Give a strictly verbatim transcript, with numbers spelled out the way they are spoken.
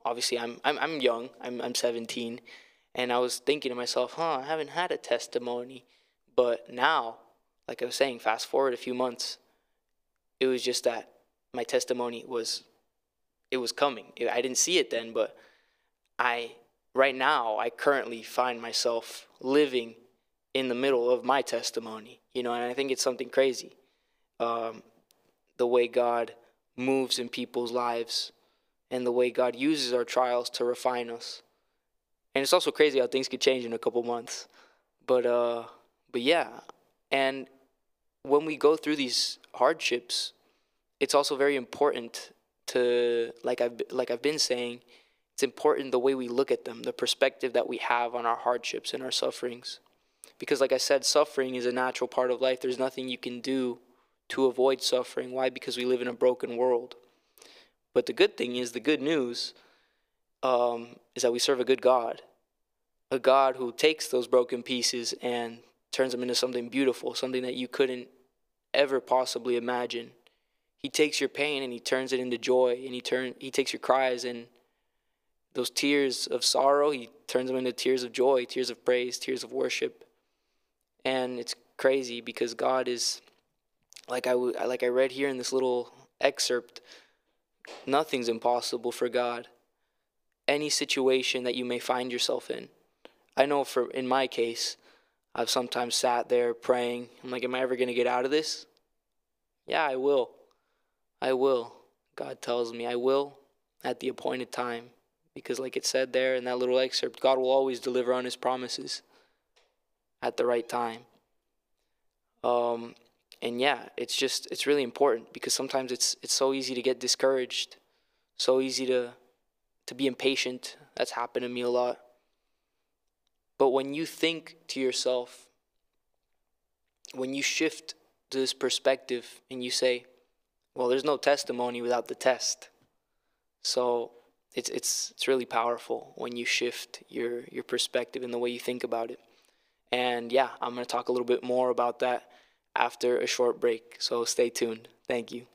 obviously I'm I'm I'm young. I'm I'm seventeen, and I was thinking to myself, huh, I haven't had a testimony. But now, like I was saying, fast forward a few months, it was just that my testimony was it was coming. I didn't see it then, but I right now I currently find myself living in the middle of my testimony, you know, and I think it's something crazy. Um, the way God moves in people's lives and the way God uses our trials to refine us. And it's also crazy how things could change in a couple months. But uh but yeah, and when we go through these hardships, it's also very important to like I've like I've been saying, it's important the way we look at them, the perspective that we have on our hardships and our sufferings. Because like I said, suffering is a natural part of life. There's nothing you can do to avoid suffering. Why? Because we live in a broken world. But the good thing is, the good news um, is that we serve a good God, a God who takes those broken pieces and turns them into something beautiful, something that you couldn't ever possibly imagine. He takes your pain and he turns it into joy, and he turn he takes your cries and those tears of sorrow, he turns them into tears of joy, tears of praise, tears of worship. And it's crazy because God is, like I like I read here in this little excerpt, nothing's impossible for God. Any situation that you may find yourself in. I know for in my case, I've sometimes sat there praying. I'm like, am I ever going to get out of this? Yeah, I will. I will. God tells me I will at the appointed time. Because like it said there in that little excerpt, God will always deliver on his promises at the right time. Um, and yeah, it's just, it's really important because sometimes it's it's so easy to get discouraged, so easy to to be impatient. That's happened to me a lot. But when you think to yourself, when you shift to this perspective and you say, well, there's no testimony without the test. So it's it's it's really powerful when you shift your your perspective and the way you think about it. And yeah, I'm going to talk a little bit more about that after a short break. So stay tuned. Thank you.